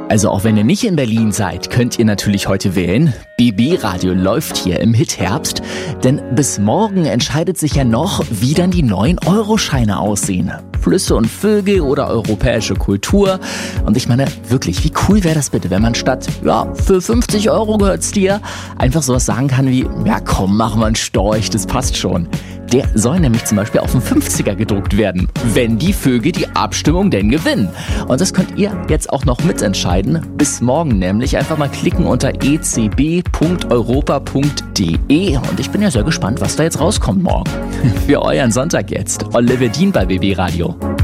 Also auch wenn ihr nicht in Berlin seid, könnt ihr natürlich heute wählen. BB Radio läuft hier im Hitherbst, denn bis morgen entscheidet sich ja noch, wie dann die neuen Euroscheine aussehen. Flüsse und Vögel oder europäische Kultur. Und ich meine, wirklich, wie cool wäre das bitte, wenn man statt, für 50 Euro gehört's dir, einfach sowas sagen kann wie, ja komm, mach mal einen Storch, das passt schon. Der soll nämlich zum Beispiel auf dem 50er gedruckt werden, wenn die Vögel die Abstimmung denn gewinnen. Und das könnt ihr jetzt auch noch mitentscheiden. Bis morgen nämlich einfach mal klicken unter ecb.europa.de. Und ich bin ja sehr gespannt, was da jetzt rauskommt morgen. Für euren Sonntag jetzt. Oliver Dien bei BB Radio.